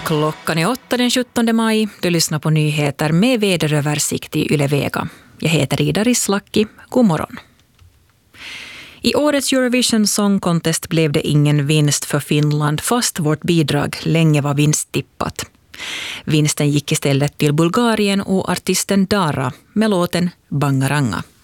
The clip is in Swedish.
Klockan är 8 den 17 maj. Du lyssnar på nyheter med väderöversikt i Yle Vega. Jag heter Ida Rislaki. God morgon. I årets Eurovision Song Contest blev det ingen vinst för Finland fast vårt bidrag länge var vinsttippat. Vinsten gick istället till Bulgarien och artisten Dara med låten Bangaranga.